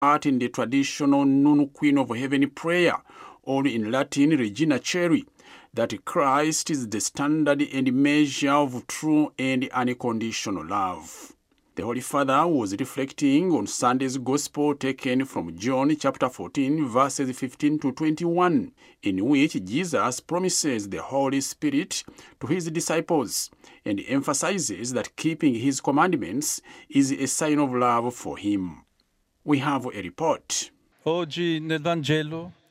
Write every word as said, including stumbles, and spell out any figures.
part in the traditional Nunu Queen of Heaven prayer, or in Latin Regina Coeli, that Christ is the standard and measure of true and unconditional love. The Holy Father was reflecting on Sunday's Gospel taken from John chapter fourteen, verses fifteen to twenty-one, in which Jesus promises the Holy Spirit to his disciples and emphasizes that keeping his commandments is a sign of love for him. We have a report. Oggi nel Vangelo